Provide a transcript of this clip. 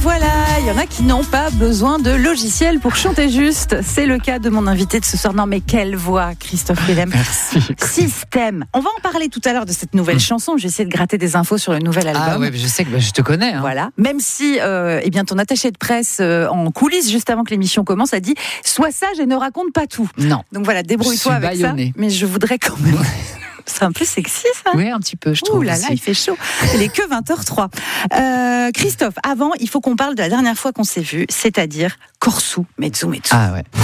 voilà, il y en a qui n'ont pas besoin de logiciel pour chanter juste. C'est le cas de mon invité de ce soir. Non mais quelle voix, Christophe Willem. Merci. Système. On va en parler tout à l'heure de cette nouvelle chanson. J'ai essayé de gratter des infos sur le nouvel album. Ah ouais, je sais que je te connais. Voilà. Même si, ton attaché de presse en coulisses, juste avant que l'émission commence, a dit « Sois sage et ne raconte pas tout ». Non. Donc voilà, débrouille-toi avec baïonné. ça. Mais je voudrais quand même... C'est un peu sexy, ça. Oui, un petit peu, je trouve. Ouh là là, il fait chaud. Il est que 20h03. Christophe, avant, il faut qu'on parle de la dernière fois qu'on s'est vu, c'est-à-dire Corso Mezzo Mezzo. Ah ouais.